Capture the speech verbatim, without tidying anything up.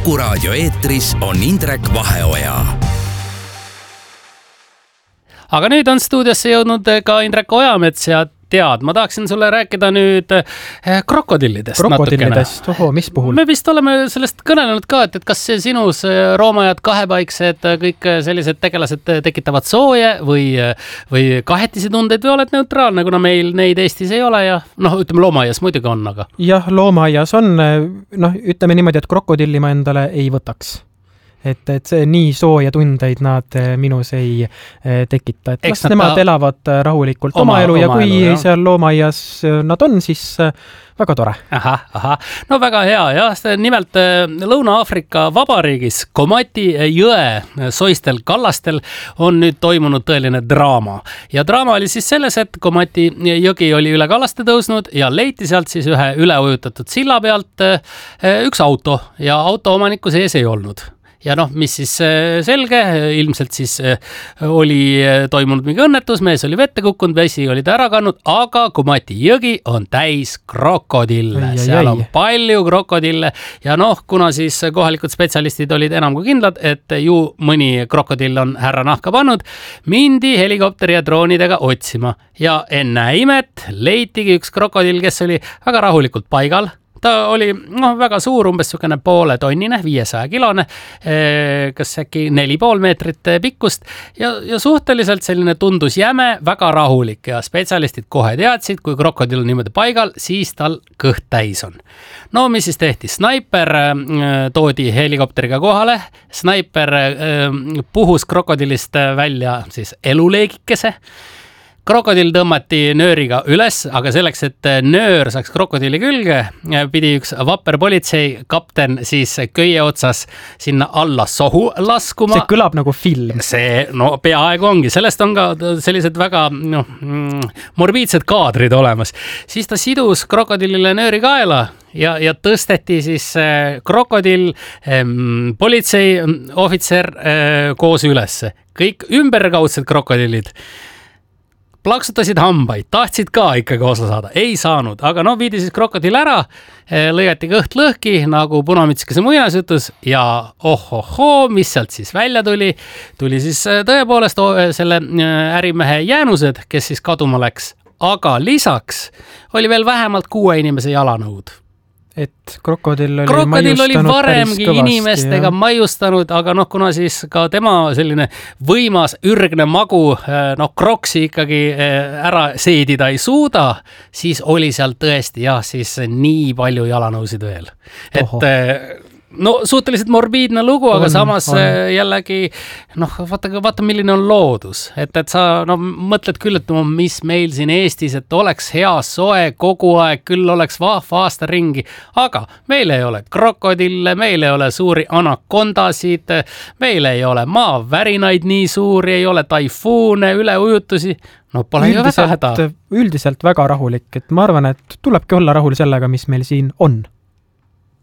Kuku raadio eetris on Indrek Vaheoja. Aga nüüd on stuudiosse jõudnud ka Indrek Ojamets ja tead, ma tahaksin sulle rääkida nüüd krokodillidest. Krokodillidest, oho, mis puhul? Me vist oleme sellest kõnelenud ka, et, et kas sinus roomajad, kahepaiksed, kõik sellised tegelased tekitavad sooje või, või kahetisi tundeid või oled neutraalne, kuna meil neid Eestis ei ole ja noh, ütleme loomaaias muidugi on, aga... Jah, loomaaias on, noh, ütleme niimoodi, et krokodilli ma endale ei võtaks. Et, et see nii sooja tundeid nad minus ei tekita. Et las nemad ta... elavad rahulikult oma, oma elu ja oma kui elu, seal loomaias nad on, siis väga tore. Aha, aha. No väga hea, jah. Nimelt Lõuna-Aafrika Vabariigis Komati jõe soistel kallastel on nüüd toimunud tõeline draama. Ja draama oli siis selles, et Komati jõgi oli üle kallaste tõusnud ja leiti sealt siis ühe üleujutatud silla pealt üks auto ja auto omaniku sees ei olnud. Ja noh, mis siis selge, ilmselt siis oli toimunud mingi õnnetus, mees oli vette kukkunud, vesi oli ta ära kannud, aga Komati jõgi on täis krokodille. Seal on palju krokodille ja noh, kuna siis kohalikud spetsialistid olid enam kui kindlad, et ju mõni krokodill on härra nahka pannud, mindi helikopteri ja droonidega otsima ja enne imet leitigi üks krokodill, kes oli väga rahulikult paigal. Ta oli no, väga suur, umbes sukene poole tonnine, viiesaja kilone, kas äkki neli pool meetrit pikkust ja, ja suhteliselt selline tundus jäme, väga rahulik ja spetsialistid kohe teadsid, kui krokodill on niimoodi paigal, siis tal kõht täis on. No mis siis tehti? Snaiper toodi helikopteriga kohale, snaiper puhus krokodillist välja siis eluleegikese. Krokodill tõmmati nööriga üles, aga selleks, et nöör saaks krokodilli külge, pidi üks vapper politsei kapten siis köie otsas sinna alla sohu laskuma. See kõlab nagu film. See, no peaaegu ongi. Sellest on ka sellised väga no, morbiidsed kaadrid olemas. Siis ta sidus krokodillile nööri kaela ja, ja tõsteti siis krokodill, politsei ohvitser koos ülesse. Kõik ümberkaudsed krokodillid plaksutasid hambaid, tahtsid ka ikkagi osa saada, ei saanud, aga no viidi siis krokodill ära, lõigati kõht lõhki nagu punamütsikese muinasjutus ja ohohoo, mis sealt siis välja tuli, tuli siis tõepoolest selle ärimehe jäänused, kes siis kaduma läks, aga lisaks oli veel vähemalt kuue inimese jalanõud. Et krokodil oli krokodil oli varemgi inimestega ja. Maiustanud, aga noh, kuna siis ka tema selline võimas ürgne magu noh, kroksi ikkagi ära seedida ei suuda, siis oli seal tõesti jah, siis nii palju jalanõusid veel. Oho. Et no suhteliselt morbiidne lugu, aga on, samas on. jällegi noh, vaata, vaata milline on loodus, et, et sa no, mõtled küll, et no, mis meil siin Eestis, et oleks hea soe kogu aeg, küll oleks vahva aasta ringi, aga meil ei ole krokodille, meil ei ole suuri anakondasid, meil ei ole maavärinaid nii suuri, ei ole taifuune, üleujutusi. No pole üldiselt, ju väga häda. Üldiselt väga rahulik, et ma arvan, et tulebki olla rahul sellega, mis meil siin on.